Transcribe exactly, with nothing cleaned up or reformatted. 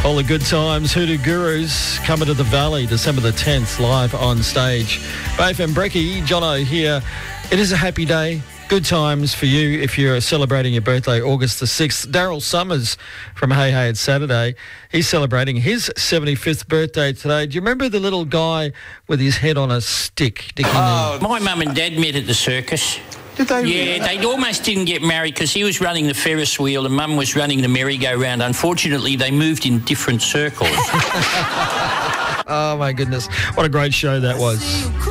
All the good times, Hoodoo Gurus coming to the Valley, December the tenth, live on stage. B F M Brekkie, Jono here. It is a happy day. Good times for you if you're celebrating your birthday, August the sixth. Daryl Summers from Hey Hey It's Saturday. He's celebrating his seventy-fifth birthday today. Do you remember the little guy with his head on a stick? Oh, my mum and dad met at the circus. Did they? Yeah, they almost didn't get married because he was running the Ferris wheel and Mum was running the merry-go-round. Unfortunately, they moved in different circles. Oh, my goodness. What a great show that was.